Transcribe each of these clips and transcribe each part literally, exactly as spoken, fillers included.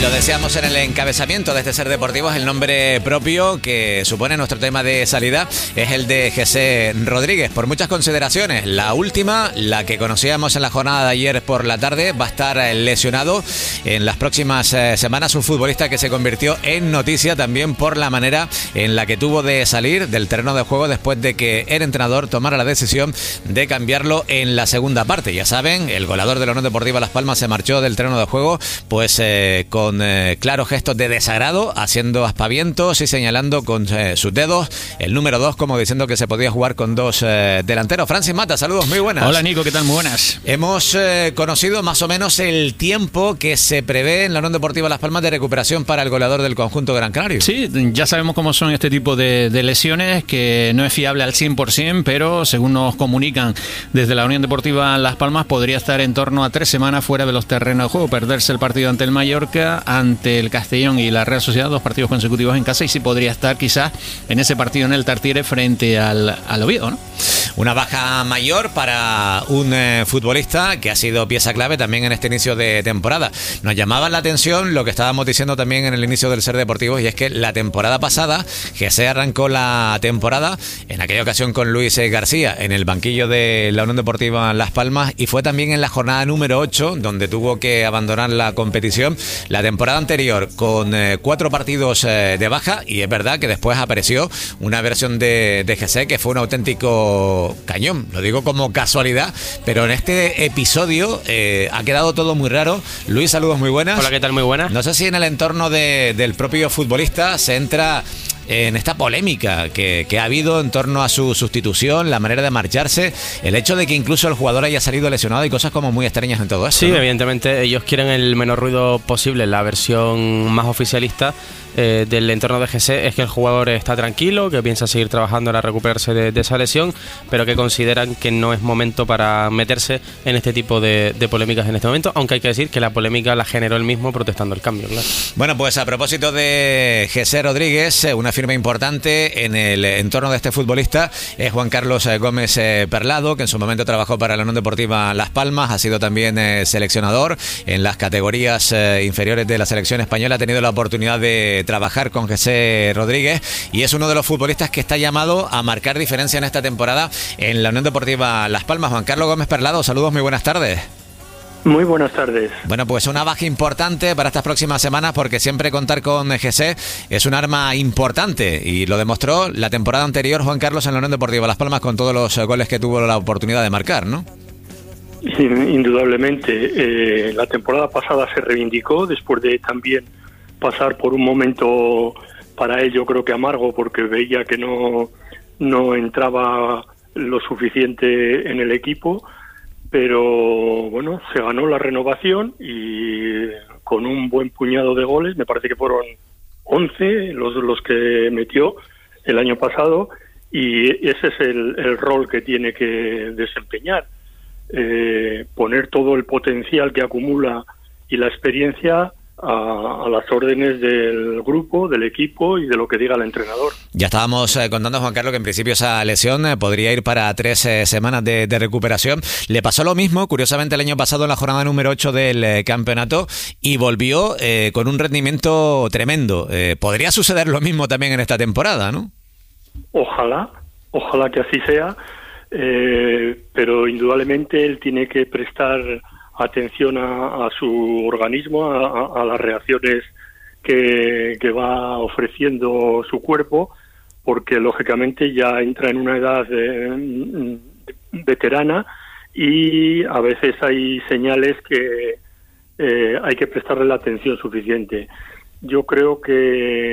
Lo decíamos en el encabezamiento de este Ser Deportivos, el nombre propio que supone nuestro tema de salida es el de José Rodríguez, por muchas consideraciones. La última, la que conocíamos en la jornada de ayer por la tarde, va a estar lesionado en las próximas eh, semanas, un futbolista que se convirtió en noticia también por la manera en la que tuvo de salir del terreno de juego después de que el entrenador tomara la decisión de cambiarlo en la segunda parte. Ya saben, el goleador de la Unión Deportiva Las Palmas se marchó del terreno de juego pues eh, con Con eh, claros gestos de desagrado, haciendo aspavientos y señalando con eh, sus dedos el número dos, como diciendo que se podía jugar con dos eh, delanteros. Francis Mata, saludos, muy buenas. Hola Nico, ¿qué tal? Muy buenas. Hemos eh, conocido más o menos el tiempo que se prevé en la Unión Deportiva Las Palmas de recuperación para el goleador del conjunto Gran Canario. Sí, ya sabemos cómo son este tipo de, de lesiones, que no es fiable al cien por ciento, pero según nos comunican desde la Unión Deportiva Las Palmas, podría estar en torno a tres semanas fuera de los terrenos de juego, perderse el partido ante el Mallorca, ante el Castellón y la Real Sociedad, dos partidos consecutivos en casa, y sí podría esestar quizás en ese partido en el Tartiere frente al, al Oviedo, ¿no? Una baja mayor para un eh, futbolista que ha sido pieza clave también en este inicio de temporada. Nos llamaba la atención lo que estábamos diciendo también en el inicio del Ser Deportivos, y es que la temporada pasada, José arrancó la temporada en aquella ocasión con Luis García en el banquillo de la Unión Deportiva Las Palmas, y fue también en la jornada número ocho donde tuvo que abandonar la competición. La temporada anterior con eh, cuatro partidos eh, de baja, y es verdad que después apareció una versión de, de José que fue un auténtico cañón. Lo digo como casualidad, pero en este episodio eh, ha quedado todo muy raro. Luis, saludos, muy buenas. Hola, ¿qué tal? Muy buenas. No sé si en el entorno de, del propio futbolista se entra en esta polémica que, que ha habido en torno a su sustitución, la manera de marcharse, el hecho de que incluso el jugador haya salido lesionado y cosas como muy extrañas en todo eso. Sí, ¿no? Evidentemente ellos quieren el menor ruido posible. La versión más oficialista eh, del entorno de G C es que el jugador está tranquilo, que piensa seguir trabajando para recuperarse de, de esa lesión, pero que consideran que no es momento para meterse en este tipo de, de polémicas en este momento, aunque hay que decir que la polémica la generó él mismo protestando el cambio, claro. Bueno, pues a propósito de José Rodríguez, una firma importante en el entorno de este futbolista es Juan Carlos Gómez Perlado, que en su momento trabajó para la Unión Deportiva Las Palmas, ha sido también eh, seleccionador en las categorías eh, inferiores de la selección española, ha tenido la oportunidad de trabajar con José Rodríguez y es uno de los futbolistas que está llamado a marcar diferencia en esta temporada en la Unión Deportiva Las Palmas. Juan Carlos Gómez Perlado, saludos, muy buenas tardes. Muy buenas tardes. Bueno, pues una baja importante para estas próximas semanas, porque siempre contar con G C es un arma importante, y lo demostró la temporada anterior Juan Carlos en la Unión Deportiva Las Palmas con todos los goles que tuvo la oportunidad de marcar, ¿no? Indudablemente. Eh, la temporada pasada se reivindicó después de también pasar por un momento para él, yo creo que amargo, porque veía que no, no entraba lo suficiente en el equipo. Pero bueno, se ganó la renovación y con un buen puñado de goles, me parece que fueron once los, los que metió el año pasado, y ese es el, el rol que tiene que desempeñar, eh, poner todo el potencial que acumula y la experiencia a, a las órdenes del grupo, del equipo y de lo que diga el entrenador. Ya estábamos eh, contando, Juan Carlos, que en principio esa lesión eh, podría ir para tres eh, semanas de, de recuperación. Le pasó lo mismo, curiosamente, el año pasado en la jornada número ocho del eh, campeonato, y volvió eh, con un rendimiento tremendo. Eh, podría suceder lo mismo también en esta temporada, ¿no? Ojalá, ojalá que así sea, eh, pero indudablemente él tiene que prestar atención a, a su organismo, a, a las reacciones que, que va ofreciendo su cuerpo, porque lógicamente ya entra en una edad eh, veterana y a veces hay señales que eh, hay que prestarle la atención suficiente. Yo creo que,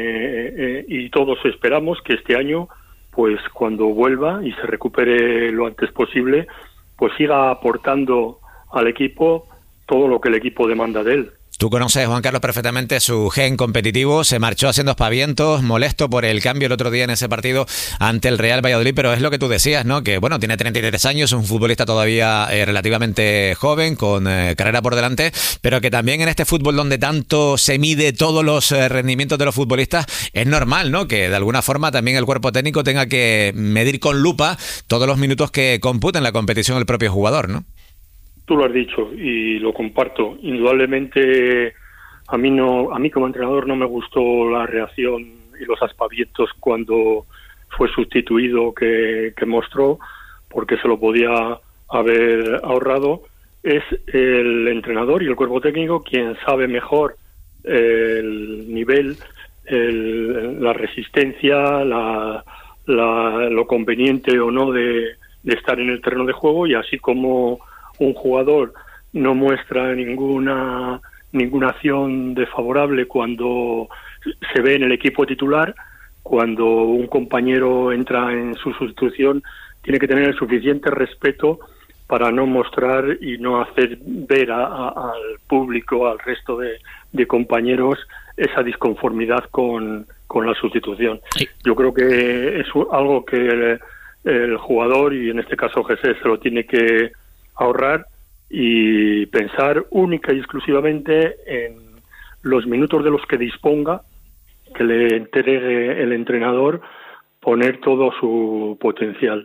eh, y todos esperamos que este año, pues cuando vuelva y se recupere lo antes posible, pues siga aportando al equipo todo lo que el equipo demanda de él. Tú conoces, Juan Carlos, perfectamente su gen competitivo. Se marchó haciendo aspavientos, molesto por el cambio el otro día en ese partido ante el Real Valladolid, pero es lo que tú decías, ¿no? Que, bueno, tiene treinta y tres años, es un futbolista todavía eh, relativamente joven, con eh, carrera por delante, pero que también en este fútbol donde tanto se mide todos los eh, rendimientos de los futbolistas, es normal, ¿no? Que de alguna forma también el cuerpo técnico tenga que medir con lupa todos los minutos que computa en la competición el propio jugador, ¿no? Tú lo has dicho y lo comparto. Indudablemente A mí no, a mí como entrenador no me gustó la reacción y los aspavientos cuando fue sustituido que, que mostró, porque se lo podía haber ahorrado. Es el entrenador y el cuerpo técnico quien sabe mejor el nivel, el, la resistencia, la, la, lo conveniente o no de, de estar en el terreno de juego, y así como un jugador no muestra ninguna ninguna acción desfavorable cuando se ve en el equipo titular, cuando un compañero entra en su sustitución tiene que tener el suficiente respeto para no mostrar y no hacer ver a, a, al público, al resto de, de compañeros, esa disconformidad con, con la sustitución. Sí. Yo creo que es algo que el, el jugador, y en este caso Jesús, se lo tiene que ahorrar y pensar única y exclusivamente en los minutos de los que disponga, que le entregue el entrenador, poner todo su potencial.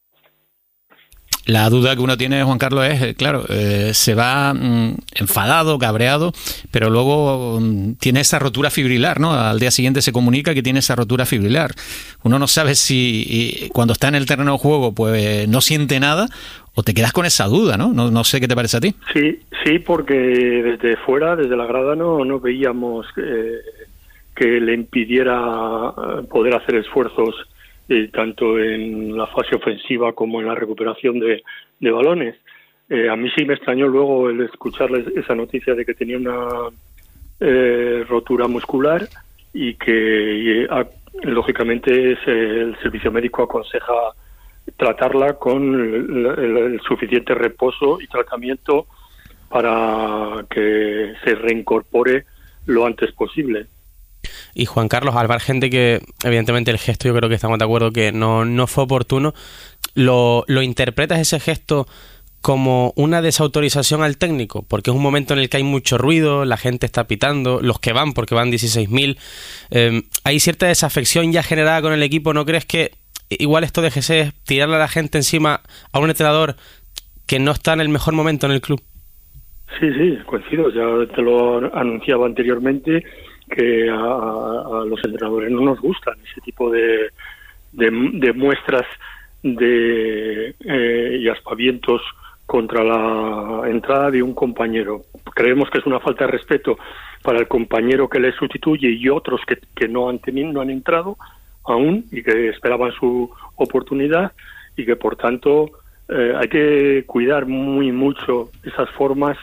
La duda que uno tiene, Juan Carlos, es, claro, eh, se va mm, enfadado, cabreado, pero luego mm, tiene esa rotura fibrilar, ¿no? Al día siguiente se comunica que tiene esa rotura fibrilar. Uno no sabe si y, cuando está en el terreno de juego pues no siente nada, o te quedas con esa duda, ¿no? No, no sé qué te parece a ti. Sí, sí, porque desde fuera, desde la grada, no, no veíamos eh, que le impidiera poder hacer esfuerzos Eh, tanto en la fase ofensiva como en la recuperación de, de balones. Eh, a mí sí me extrañó luego el escucharles esa noticia de que tenía una eh, rotura muscular y que y, a, lógicamente es, el servicio médico aconseja tratarla con el, el, el suficiente reposo y tratamiento para que se reincorpore lo antes posible. Y Juan Carlos, al margen de que evidentemente el gesto, yo creo que estamos de acuerdo que no, no fue oportuno, ¿lo, lo interpretas ese gesto como una desautorización al técnico? Porque es un momento en el que hay mucho ruido, la gente está pitando, los que van, porque van dieciséis mil, eh, hay cierta desafección ya generada con el equipo. ¿No crees que igual esto de G C es tirarle a la gente encima a un entrenador que no está en el mejor momento en el club? Sí, sí, coincido, ya te lo anunciaba anteriormente, que a, a los entrenadores no nos gustan ese tipo de, de, de muestras de eh, y aspavientos contra la entrada de un compañero. Creemos que es una falta de respeto para el compañero que le sustituye y otros que, que no han tenido, no han entrado aún y que esperaban su oportunidad, y que por tanto eh, hay que cuidar muy mucho esas formas,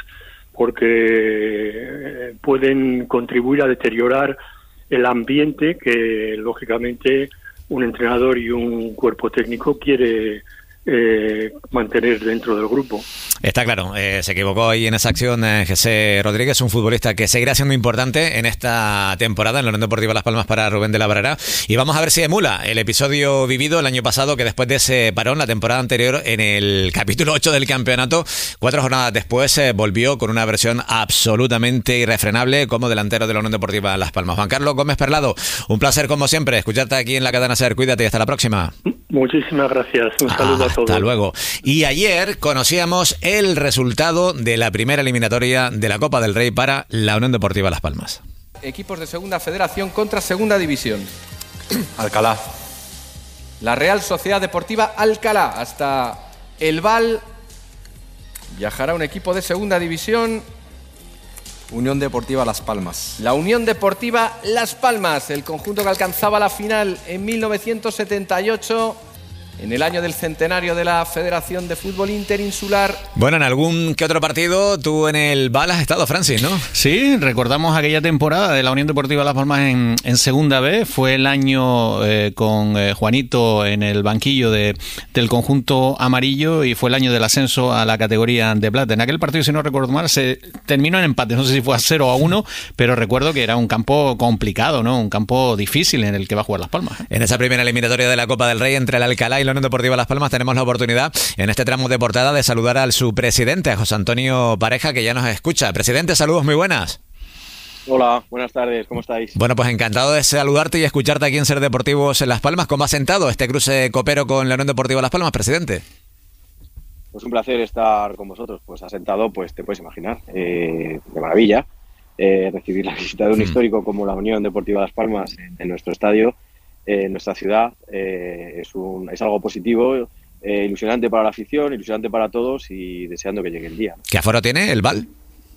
porque pueden contribuir a deteriorar el ambiente que, lógicamente, un entrenador y un cuerpo técnico quiere eh, mantener dentro del grupo. Está claro, eh, se equivocó ahí en esa acción eh, José Rodríguez, un futbolista que seguirá siendo importante en esta temporada en la Unión Deportiva Las Palmas para Rubén de la Barrera, y vamos a ver si emula el episodio vivido el año pasado, que después de ese parón, la temporada anterior, en el capítulo ocho del campeonato, cuatro jornadas después eh, volvió con una versión absolutamente irrefrenable como delantero de la Unión Deportiva Las Palmas. Juan Carlos Gómez Perlado, un placer como siempre escucharte aquí en la cadena SER. Cuídate y hasta la próxima. Muchísimas gracias, un saludo ah, a todos. Hasta luego. Y ayer conocíamos el resultado de la primera eliminatoria de la Copa del Rey para la Unión Deportiva Las Palmas. Equipos de Segunda Federación contra Segunda División. Alcalá. La Real Sociedad Deportiva Alcalá. Hasta el Val viajará un equipo de Segunda División. Unión Deportiva Las Palmas. La Unión Deportiva Las Palmas, el conjunto que alcanzaba la final en mil novecientos setenta y ocho, en el año del centenario de la Federación de Fútbol Interinsular. Bueno, en algún que otro partido tú en el Val has estado, Francis, ¿no? Sí, recordamos aquella temporada de la Unión Deportiva Las Palmas en, en Segunda B. Fue el año eh, con eh, Juanito en el banquillo de, del conjunto amarillo, y fue el año del ascenso a la categoría de plata. En aquel partido, si no recuerdo mal, se terminó en empate. No sé si fue a cero o a uno, pero recuerdo que era un campo complicado, ¿no? Un campo difícil en el que va a jugar Las Palmas. En esa primera eliminatoria de la Copa del Rey entre el Alcalá y la Unión Deportiva Las Palmas tenemos la oportunidad en este tramo de portada de saludar al su presidente, a José Antonio Pareja, que ya nos escucha. Presidente, saludos, muy buenas. Hola, buenas tardes, ¿cómo estáis? Bueno, pues encantado de saludarte y escucharte aquí en Ser Deportivos en Las Palmas. ¿Cómo ha sentado este cruce copero con la Unión Deportiva Las Palmas, presidente? Pues un placer estar con vosotros. Pues asentado, pues te puedes imaginar, eh, de maravilla. eh, recibir la visita de un Mm. histórico como la Unión Deportiva Las Palmas en, en nuestro estadio, eh, en nuestra ciudad, eh, es, un, es algo positivo, eh, ilusionante para la afición, ilusionante para todos y deseando que llegue el día, ¿no? ¿Qué aforo tiene el Val?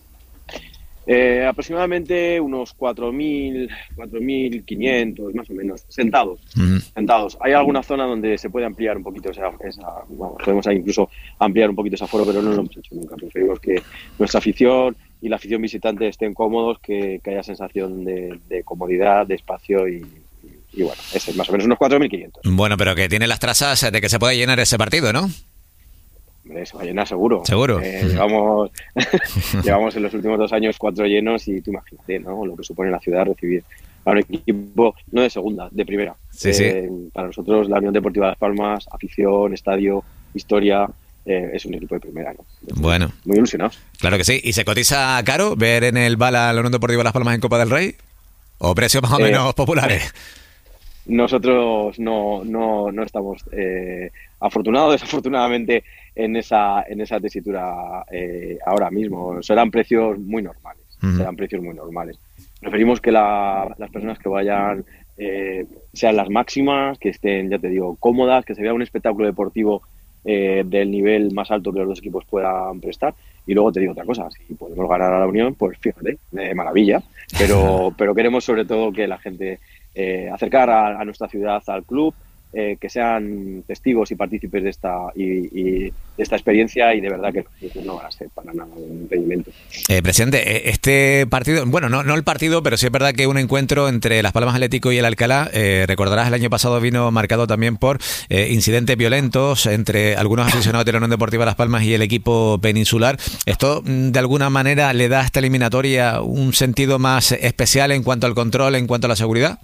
Eh, aproximadamente unos cuatro mil, cuatro mil quinientos más o menos, sentados. Mm. sentados. Hay alguna zona donde se puede ampliar un poquito esa, esa bueno, podemos incluso ampliar un poquito ese aforo, pero no lo hemos hecho nunca. Preferimos que nuestra afición y la afición visitante estén cómodos, que, que haya sensación de, de comodidad, de espacio y, y, y bueno, ese es más o menos unos cuatro mil quinientos. Bueno, pero que tiene las trazas de que se puede llenar ese partido, ¿no? Hombre, se va a llenar seguro. Seguro. Eh, llevamos, llevamos en los últimos dos años cuatro llenos y tú imagínate, ¿no? Lo que supone la ciudad recibir a un equipo, no de segunda, de primera. Sí, eh, sí. Para nosotros, la Unión Deportiva Las Palmas, afición, estadio, historia, eh, es un equipo de primera, ¿no? Bueno. Muy ilusionados. Claro que sí. ¿Y se cotiza caro ver en el Val a la Unión Deportiva Las Palmas en Copa del Rey? ¿O precios más o Eh, menos populares? Nosotros no, no, no estamos eh, afortunados, desafortunadamente, en esa, en esa tesitura eh, ahora mismo. Serán precios muy normales. Uh-huh. Serán precios muy normales. Preferimos que la, las personas que vayan eh, sean las máximas, que estén, ya te digo, cómodas, que se vea un espectáculo deportivo eh, del nivel más alto que los dos equipos puedan prestar. Y luego te digo otra cosa, si podemos ganar a la Unión, pues fíjate, de maravilla. Pero, pero queremos sobre todo que la gente eh, acercar a, a nuestra ciudad, al club, eh, que sean testigos y partícipes de esta y, y de esta experiencia, y de verdad que no van a ser para nada un impedimento. Eh, presidente, este partido, bueno, no, no el partido, pero sí es verdad que un encuentro entre Las Palmas Atlético y el Alcalá, eh, recordarás, el año pasado vino marcado también por eh, incidentes violentos entre algunos aficionados de la Unión Deportiva Las Palmas y el equipo peninsular. ¿Esto de alguna manera le da a esta eliminatoria un sentido más especial en cuanto al control, en cuanto a la seguridad?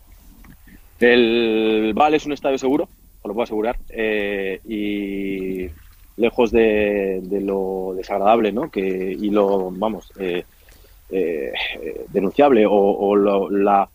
El Val es un estadio seguro, os lo puedo asegurar, eh, y lejos de, de lo desagradable, ¿no? Que, y lo, vamos, eh, eh, denunciable o, o lo, la,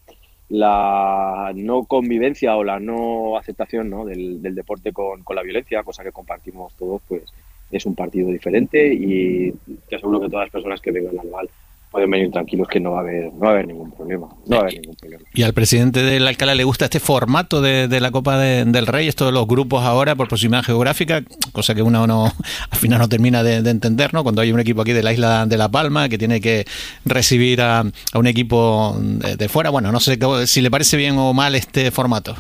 la no convivencia o la no aceptación, ¿no? del, del deporte con, con la violencia, cosa que compartimos todos, pues es un partido diferente, y te aseguro que todas las personas que vengan al Val pueden venir tranquilos, que no va a haber, no va a haber ningún problema, no va a haber ningún problema. ¿Y al presidente del Alcalá le gusta este formato de, de la Copa de, del Rey, esto de los grupos ahora por proximidad geográfica, cosa que uno no al final no termina de, de entender, ¿no? Cuando hay un equipo aquí de la isla de La Palma que tiene que recibir a, a un equipo de, de fuera, bueno, no sé si le parece bien o mal este formato.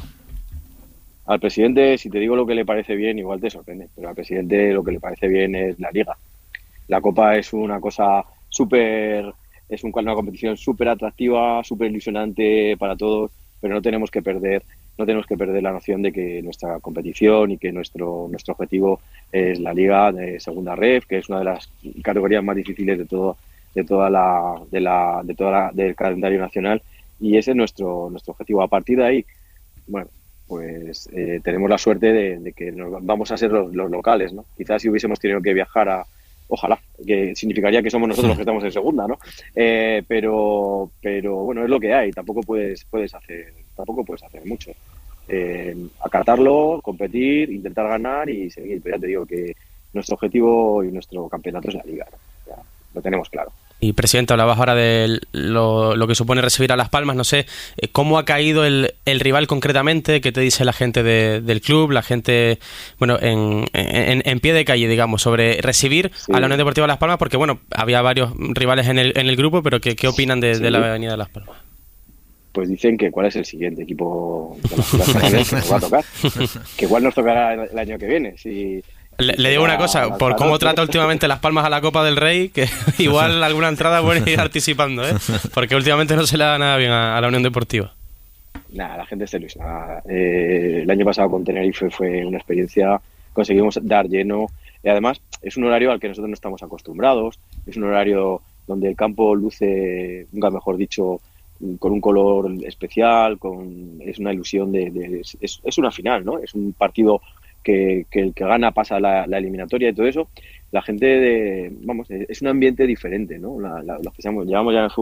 Al presidente, si te digo lo que le parece bien, igual te sorprende, pero al presidente lo que le parece bien es la Liga. La Copa es una cosa súper, es una competición súper atractiva, súper ilusionante para todos, pero no tenemos que perder, no tenemos que perder la noción de que nuestra competición y que nuestro nuestro objetivo es la Liga de Segunda Ref, que es una de las categorías más difíciles de todo, de toda la, de la, de toda la, del calendario nacional, y ese es nuestro nuestro objetivo. A partir de ahí, bueno, pues eh, tenemos la suerte de, de que nos vamos a ser los, los locales, ¿no? Quizás si hubiésemos tenido que viajar a, ojalá, que significaría que somos nosotros los que estamos en segunda, ¿no? Eh, pero, pero bueno, es lo que hay. Tampoco puedes, puedes hacer, tampoco puedes hacer mucho. Eh, acatarlo, competir, intentar ganar y seguir. Pero ya te digo que nuestro objetivo y nuestro campeonato es la Liga, ¿no? Ya, lo tenemos claro. Y, presidente, hablabas ahora de lo, lo que supone recibir a Las Palmas. No sé, ¿cómo ha caído el, el rival concretamente? ¿Qué te dice la gente de, del club, la gente, bueno, en, en, en pie de calle, digamos, sobre recibir sí. a la Unión Deportiva Las Palmas? Porque, bueno, había varios rivales en el, en el grupo, pero ¿qué, qué opinan de, sí. de la Avenida de Las Palmas? Pues dicen que cuál es el siguiente equipo de las ciudades que nos va a tocar. Que igual nos tocará el año que viene, si... Le, le digo una cosa, por cómo trata últimamente Las Palmas a la Copa del Rey, que igual alguna entrada pueden ir anticipando, ¿eh? Porque últimamente no se le da nada bien a, a la Unión Deportiva. Nada, la gente está ilusionada. Eh, el año pasado con Tenerife fue una experiencia, conseguimos dar lleno, y además es un horario al que nosotros no estamos acostumbrados, es un horario donde el campo luce, nunca mejor dicho, con un color especial, con es una ilusión de... de es, es una final, ¿no? Es un partido... Que, que el que gana pasa la, la eliminatoria y todo eso. La gente de, vamos, es un ambiente diferente, ¿no? La, la, los que seamos, llevamos ya en el fútbol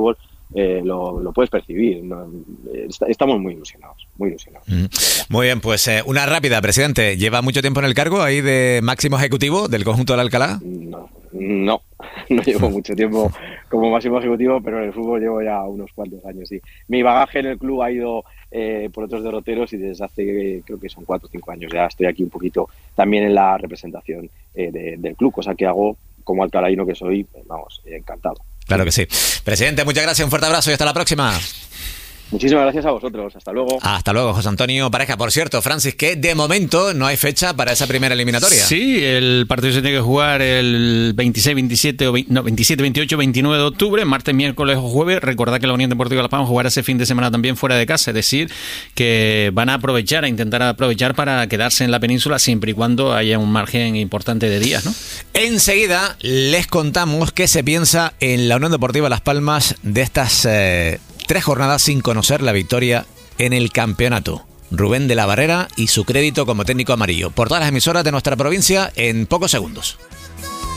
eh, lo, lo puedes percibir. ¿no? Est- estamos muy ilusionados, muy ilusionados. Mm. Muy bien, pues eh, una rápida, presidente. ¿Lleva mucho tiempo en el cargo ahí de máximo ejecutivo del conjunto del Alcalá? No, no, no llevo mucho tiempo como máximo ejecutivo, pero en el fútbol llevo ya unos cuantos años, sí. Mi bagaje en el club ha ido eh, por otros derroteros y desde hace, eh, creo que son cuatro o cinco años ya estoy aquí un poquito también en la representación eh, de, del club, cosa que hago como alcalaíno que soy, pues, vamos, eh, encantado. Claro que sí. Presidente, muchas gracias, un fuerte abrazo y hasta la próxima. Muchísimas gracias a vosotros. Hasta luego. Hasta luego, José Antonio Pareja. Por cierto, Francis, que de momento no hay fecha para esa primera eliminatoria. Sí, el partido se tiene que jugar el veintiséis, veintisiete, o veinte, no, veintisiete, veintiocho, veintinueve de octubre, martes, miércoles o jueves. Recordad que la Unión Deportiva Las Palmas jugará ese fin de semana también fuera de casa, es decir, que van a aprovechar, a intentar aprovechar para quedarse en la península siempre y cuando haya un margen importante de días, ¿no? Enseguida les contamos qué se piensa en la Unión Deportiva Las Palmas de estas eh, tres jornadas sin conocer la victoria en el campeonato. Rubén de la Barrera y su crédito como técnico amarillo. Por todas las emisoras de nuestra provincia en pocos segundos.